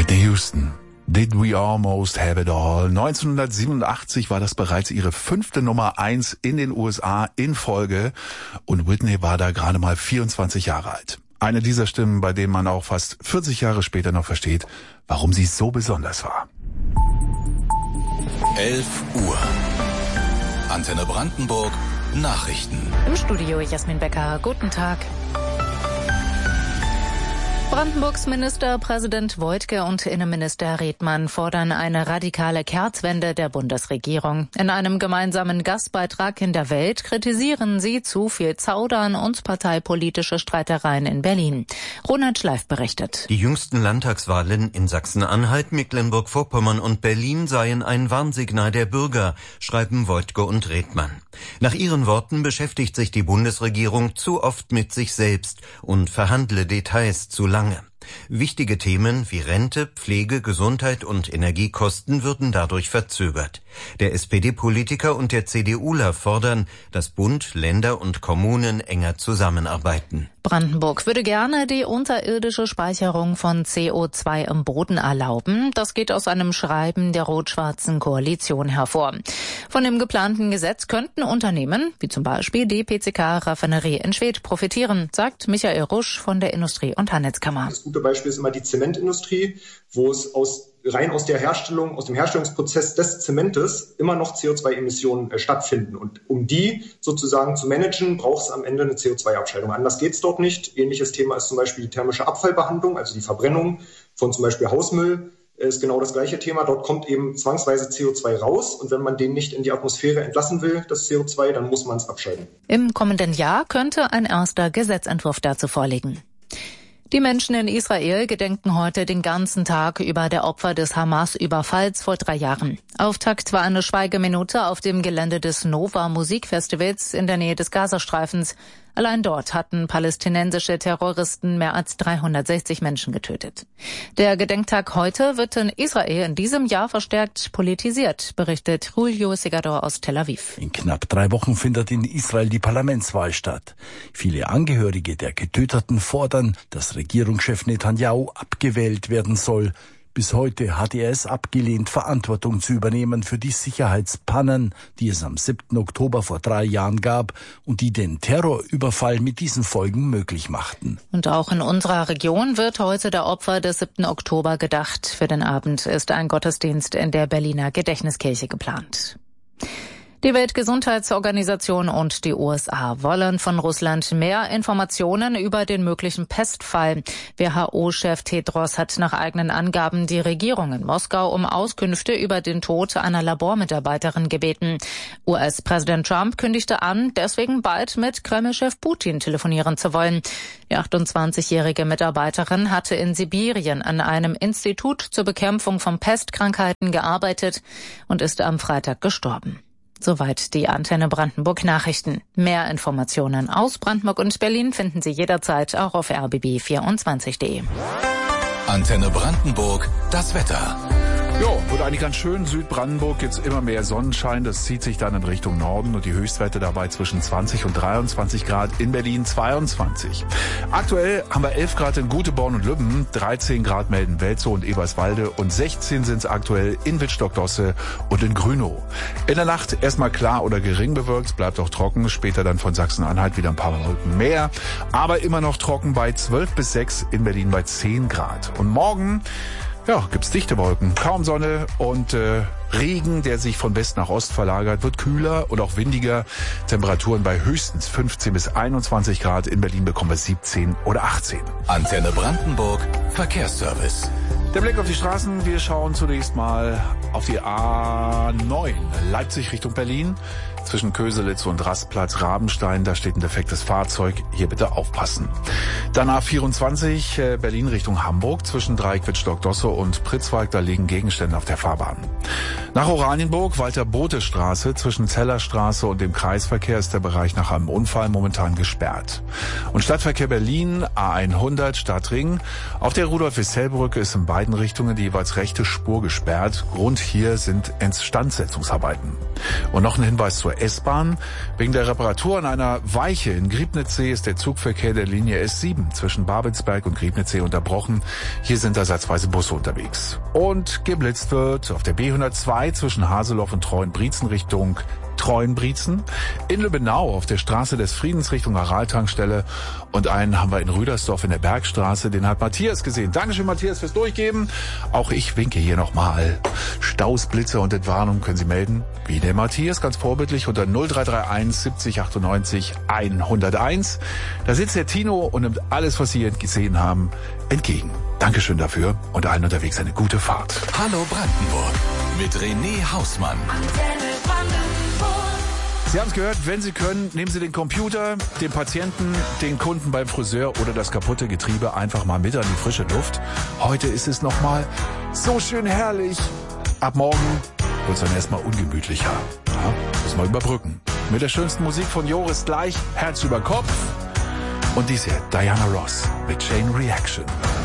Whitney Houston. Did we almost have it all? 1987 war das bereits ihre 5. Nummer 1 in den USA in Folge und Whitney war da gerade mal 24 Jahre alt. Eine dieser Stimmen, bei denen man auch fast 40 Jahre später noch versteht, warum sie so besonders war. 11 Uhr. Antenne Brandenburg. Nachrichten. Im Studio Jasmin Becker. Guten Tag. Brandenburgs Ministerpräsident Woidke und Innenminister Redmann fordern eine radikale Kehrtwende der Bundesregierung. In einem gemeinsamen Gastbeitrag in der Welt kritisieren sie zu viel Zaudern und parteipolitische Streitereien in Berlin. Ronald Schleif berichtet. Die jüngsten Landtagswahlen in Sachsen-Anhalt, Mecklenburg-Vorpommern und Berlin seien ein Warnsignal der Bürger, schreiben Woidke und Redmann. Nach ihren Worten beschäftigt sich die Bundesregierung zu oft mit sich selbst und verhandle Details zu lange. Wichtige Themen wie Rente, Pflege, Gesundheit und Energiekosten würden dadurch verzögert. Der SPD-Politiker und der CDUler fordern, dass Bund, Länder und Kommunen enger zusammenarbeiten. Brandenburg würde gerne die unterirdische Speicherung von CO2 im Boden erlauben. Das geht aus einem Schreiben der rot-schwarzen Koalition hervor. Von dem geplanten Gesetz könnten Unternehmen, wie zum Beispiel die PCK-Raffinerie in Schwedt, profitieren, sagt Michael Rusch von der Industrie- und Handelskammer. Das gute Beispiel ist immer die Zementindustrie, wo es aus dem Herstellungsprozess des Zementes immer noch CO2-Emissionen stattfinden. Und um die sozusagen zu managen, braucht es am Ende eine CO2-Abscheidung. Anders geht es dort nicht. Ähnliches Thema ist zum Beispiel die thermische Abfallbehandlung, also die Verbrennung von zum Beispiel Hausmüll. Ist genau das gleiche Thema. Dort kommt eben zwangsweise CO2 raus. Und wenn man den nicht in die Atmosphäre entlassen will, das CO2, dann muss man es abscheiden. Im kommenden Jahr könnte ein erster Gesetzentwurf dazu vorliegen. Die Menschen in Israel gedenken heute den ganzen Tag über der Opfer des Hamas-Überfalls vor 3 Jahren. Auftakt war eine Schweigeminute auf dem Gelände des Nova Musikfestivals in der Nähe des Gazastreifens. Allein dort hatten palästinensische Terroristen mehr als 360 Menschen getötet. Der Gedenktag heute wird in Israel in diesem Jahr verstärkt politisiert, berichtet Julio Segador aus Tel Aviv. In knapp 3 Wochen findet in Israel die Parlamentswahl statt. Viele Angehörige der Getöteten fordern, dass Regierungschef Netanyahu abgewählt werden soll. Bis heute hat er es abgelehnt, Verantwortung zu übernehmen für die Sicherheitspannen, die es am 7. Oktober vor 3 Jahren gab und die den Terrorüberfall mit diesen Folgen möglich machten. Und auch in unserer Region wird heute der Opfer des 7. Oktober gedacht. Für den Abend ist ein Gottesdienst in der Berliner Gedächtniskirche geplant. Die Weltgesundheitsorganisation und die USA wollen von Russland mehr Informationen über den möglichen Pestfall. WHO-Chef Tedros hat nach eigenen Angaben die Regierung in Moskau um Auskünfte über den Tod einer Labormitarbeiterin gebeten. US-Präsident Trump kündigte an, deswegen bald mit Kreml-Chef Putin telefonieren zu wollen. Die 28-jährige Mitarbeiterin hatte in Sibirien an einem Institut zur Bekämpfung von Pestkrankheiten gearbeitet und ist am Freitag gestorben. Soweit die Antenne Brandenburg Nachrichten. Mehr Informationen aus Brandenburg und Berlin finden Sie jederzeit auch auf rbb24.de. Antenne Brandenburg, das Wetter. Jo, wird eigentlich ganz schön. Südbrandenburg jetzt immer mehr Sonnenschein. Das zieht sich dann in Richtung Norden und die Höchstwerte dabei zwischen 20 und 23 Grad. In Berlin 22. Aktuell haben wir 11 Grad in Guteborn und Lübben, 13 Grad melden Welzow und Eberswalde und 16 sind es aktuell in Wittstock-Dosse und in Grünow. In der Nacht erstmal klar oder gering bewölkt, bleibt auch trocken. Später dann von Sachsen-Anhalt wieder ein paar Wolken mehr. Aber immer noch trocken bei 12 bis 6, in Berlin bei 10 Grad. Und morgen gibt's dichte Wolken, kaum Sonne und Regen, der sich von West nach Ost verlagert, wird kühler und auch windiger. Temperaturen bei höchstens 15 bis 21 Grad. In Berlin bekommen wir 17 oder 18. Antenne Brandenburg, Verkehrsservice. Der Blick auf die Straßen. Wir schauen zunächst mal auf die A9 Leipzig Richtung Berlin. Zwischen Köselitz und Rastplatz Rabenstein, da steht ein defektes Fahrzeug. Hier bitte aufpassen. Dann A24 Berlin Richtung Hamburg. Zwischen Dreieck Wittstock-Dosse und Pritzwalk, da liegen Gegenstände auf der Fahrbahn. Nach Oranienburg, Walter-Bothe-Straße. Zwischen Zellerstraße und dem Kreisverkehr ist der Bereich nach einem Unfall momentan gesperrt. Und Stadtverkehr Berlin, A100 Stadtring. Auf der Rudolf-Wissell-Brücke ist in beiden beiden Richtungen die jeweils rechte Spur gesperrt. Grund hier sind Instandsetzungsarbeiten. Und noch ein Hinweis zur S-Bahn. Wegen der Reparatur an einer Weiche in Griebnitzsee ist der Zugverkehr der Linie S7 zwischen Babelsberg und Griebnitzsee unterbrochen. Hier sind ersatzweise Busse unterwegs. Und geblitzt wird auf der B102 zwischen Haseloff und Treuenbrietzen Richtung Treuenbrietzen, in Lübbenau auf der Straße des Friedens Richtung Araltankstelle und einen haben wir in Rüdersdorf in der Bergstraße, den hat Matthias gesehen. Dankeschön, Matthias, fürs Durchgeben. Auch ich winke hier nochmal. Staus, Blitze und Entwarnung können Sie melden, wie der Matthias, ganz vorbildlich unter 0331 70 98 101. Da sitzt der Tino und nimmt alles, was Sie gesehen haben, entgegen. Dankeschön dafür und allen unterwegs eine gute Fahrt. Hallo Brandenburg mit René Hausmann. Sie haben es gehört, wenn Sie können, nehmen Sie den Computer, den Patienten, den Kunden beim Friseur oder das kaputte Getriebe einfach mal mit an die frische Luft. Heute ist es nochmal so schön herrlich. Ab morgen wird es dann erstmal ungemütlicher. Ja, müssen wir überbrücken. Mit der schönsten Musik von Joris gleich, Herz über Kopf. Und dies hier, Diana Ross mit Chain Reaction.